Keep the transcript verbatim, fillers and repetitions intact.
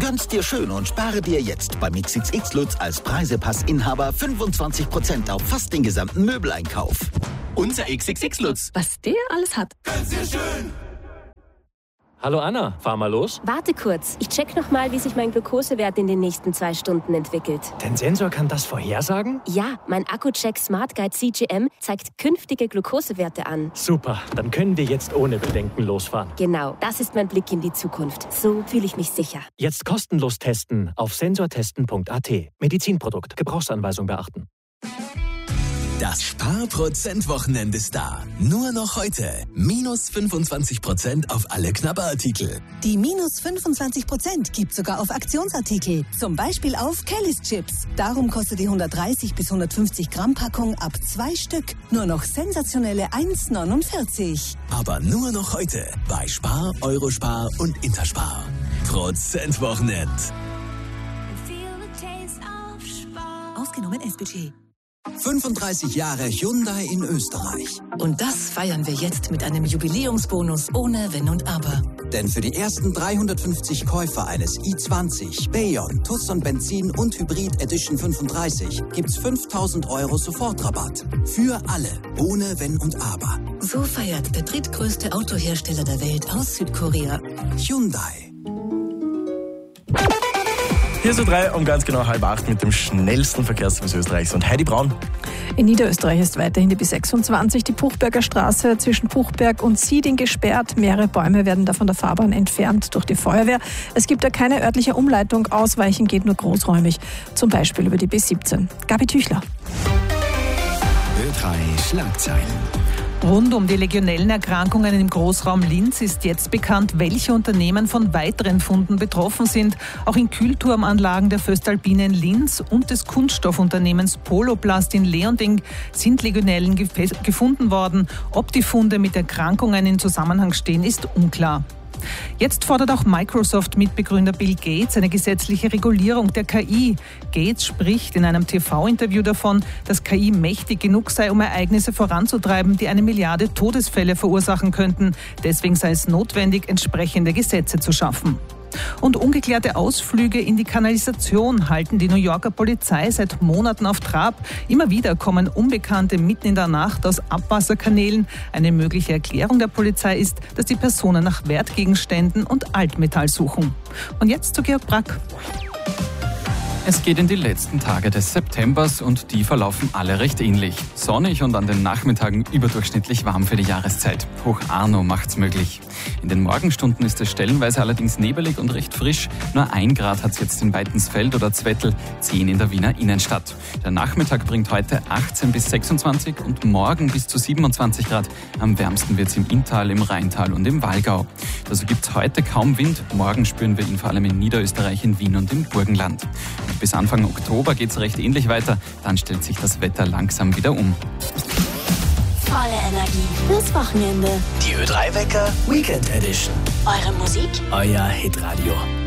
Gönn's dir schön und spare dir jetzt beim X X X Lutz als Preisepass-Inhaber fünfundzwanzig Prozent auf fast den gesamten Möbeleinkauf. Unser X X X Lutz. Was der alles hat. Gönn's dir schön. Hallo Anna, fahr mal los. Warte kurz, ich check noch mal, wie sich mein Glukosewert in den nächsten zwei Stunden entwickelt. Dein Sensor kann das vorhersagen? Ja, mein Akku-Check Smart Guide C G M zeigt künftige Glukosewerte an. Super, dann können wir jetzt ohne Bedenken losfahren. Genau, das ist mein Blick in die Zukunft. So fühle ich mich sicher. Jetzt kostenlos testen auf sensortesten punkt a t. Medizinprodukt, Gebrauchsanweisung beachten. Das Sparprozent-Wochenende ist da. Nur noch heute. Minus fünfundzwanzig Prozent auf alle Knabberartikel. Die minus fünfundzwanzig Prozent gibt sogar auf Aktionsartikel. Zum Beispiel auf Kellys Chips. Darum kostet die hundertdreißig bis hundertfünfzig Gramm Packung ab zwei Stück nur noch sensationelle eins neunundvierzig. Aber nur noch heute bei Spar, Eurospar und Interspar. Prozent-Wochenend. Ausgenommen S-Budget. fünfunddreißig Jahre Hyundai in Österreich. Und das feiern wir jetzt mit einem Jubiläumsbonus ohne Wenn und Aber. Denn für die ersten dreihundertfünfzig Käufer eines i zwanzig, Bayon, Tucson Benzin und Hybrid Edition fünfunddreißig gibt's fünftausend Euro Sofortrabatt. Für alle, ohne Wenn und Aber. So feiert der drittgrößte Autohersteller der Welt aus Südkorea. Hyundai. Hier ist drei um ganz genau halb acht mit dem schnellsten Verkehrsservice Österreichs und Heidi Braun. In Niederösterreich ist weiterhin die B sechsundzwanzig, die Puchberger Straße zwischen Puchberg und Sieding gesperrt. Mehrere Bäume werden da von der Fahrbahn entfernt durch die Feuerwehr. Es gibt da keine örtliche Umleitung. Ausweichen geht nur großräumig, zum Beispiel über die B siebzehn. Gabi Tüchler. Ö drei Schlagzeilen. Rund um die Legionellenerkrankungen im Großraum Linz ist jetzt bekannt, welche Unternehmen von weiteren Funden betroffen sind. Auch in Kühlturmanlagen der Föstalpine in Linz und des Kunststoffunternehmens Poloplast in Leonding sind Legionellen gef- gefunden worden. Ob die Funde mit Erkrankungen in Zusammenhang stehen, ist unklar. Jetzt fordert auch Microsoft-Mitbegründer Bill Gates eine gesetzliche Regulierung der K I. Gates spricht in einem T V-Interview davon, dass K I mächtig genug sei, um Ereignisse voranzutreiben, die eine Milliarde Todesfälle verursachen könnten. Deswegen sei es notwendig, entsprechende Gesetze zu schaffen. Und ungeklärte Ausflüge in die Kanalisation halten die New Yorker Polizei seit Monaten auf Trab. Immer wieder kommen Unbekannte mitten in der Nacht aus Abwasserkanälen. Eine mögliche Erklärung der Polizei ist, dass die Personen nach Wertgegenständen und Altmetall suchen. Und jetzt zu Georg Brack. Es geht in die letzten Tage des Septembers und die verlaufen alle recht ähnlich. Sonnig und an den Nachmittagen überdurchschnittlich warm für die Jahreszeit. Hoch Arno macht's möglich. In den Morgenstunden ist es stellenweise allerdings nebelig und recht frisch. Nur ein Grad hat's jetzt in Weitensfeld oder Zwettl, zehn in der Wiener Innenstadt. Der Nachmittag bringt heute achtzehn bis sechsundzwanzig und morgen bis zu siebenundzwanzig Grad. Am wärmsten wird's im Inntal, im Rheintal und im Walgau. Also gibt's heute kaum Wind. Morgen spüren wir ihn vor allem in Niederösterreich, in Wien und im Burgenland. Bis Anfang Oktober geht's recht ähnlich weiter, dann stellt sich das Wetter langsam wieder um. Volle Energie fürs Wochenende. Die Ö drei Wecker Weekend Edition. Eure Musik, euer Hitradio.